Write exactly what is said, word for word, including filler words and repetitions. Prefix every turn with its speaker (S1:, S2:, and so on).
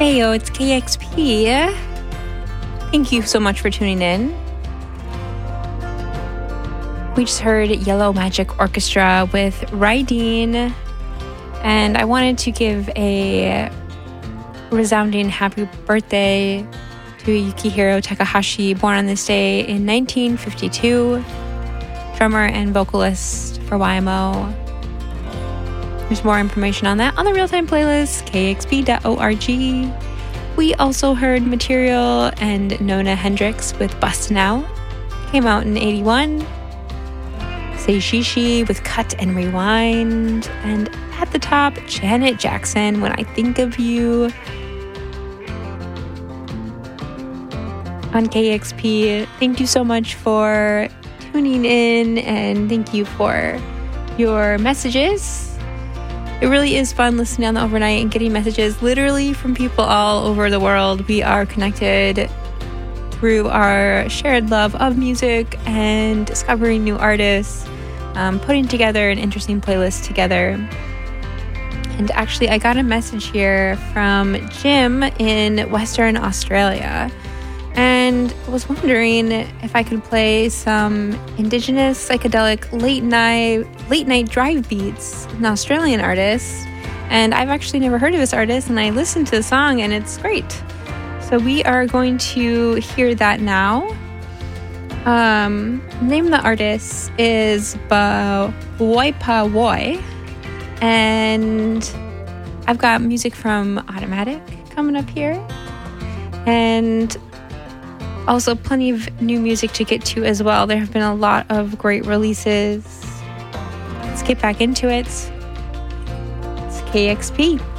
S1: Hey yo, it's K X P. Thank you so much for tuning in. We just heard Yellow Magic Orchestra with Raideen, and I wanted to give a resounding happy birthday to Yukihiro Takahashi, born on this day in nineteen fifty-two, drummer and vocalist for Y M O. There's more information on that on the Real-Time playlist, k x p dot org. We also heard Material and Nona Hendryx with Bustin' Out. Came out in eighty-one. Say Shishi with Cut and Rewind. And at the top, Janet Jackson, When I Think of You. On K X P, thank you so much for tuning in, and thank you for your messages. It really is fun listening on the overnight and getting messages literally from people all over the world. We are connected through our shared love of music and discovering new artists, um, putting together an interesting playlist together. And actually, I got a message here from Jim in Western Australia, and was wondering if I could play some indigenous psychedelic late night late night drive beats, an Australian artist. And I've actually never heard of this artist, and I listened to the song and it's great. So we are going to hear that now. Um, the name of the artist is Woipa Woi, and I've got music from Automatic coming up here, and also plenty of new music to get to as well. There have been a lot of great releases. Let's get back into it. It's K X P.